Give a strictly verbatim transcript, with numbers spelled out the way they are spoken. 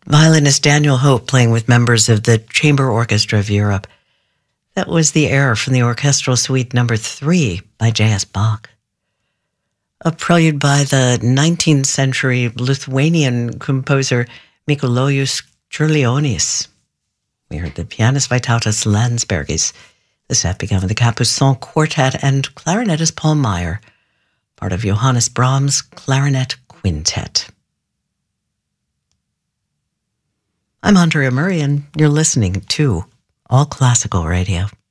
Violinist Daniel Hope playing with members of the Chamber Orchestra of Europe. That was the air from the Orchestral Suite number three by J S. Bach. A prelude by the nineteenth century Lithuanian composer Mikalojus Čiurlionis. We heard the pianist Vytautas Landsbergis. The set began with the Capucin Quartet and clarinetist Paul Meyer, part of Johannes Brahms' Clarinet Quintet. I'm Andrea Murray, and you're listening to All Classical Radio.